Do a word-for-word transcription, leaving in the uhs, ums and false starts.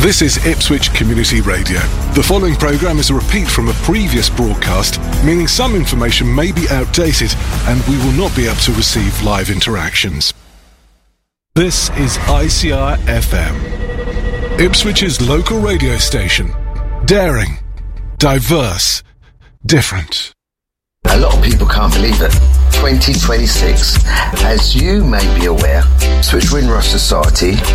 This is Ipswich Community Radio. The following programme is a repeat from a previous broadcast, meaning some information may be outdated and we will not be able to receive live interactions. This is I C R F M, Ipswich's local radio station. Daring, diverse, different. A lot of people can't believe it. twenty twenty-six. As you may be aware, Ipswich Windrush Society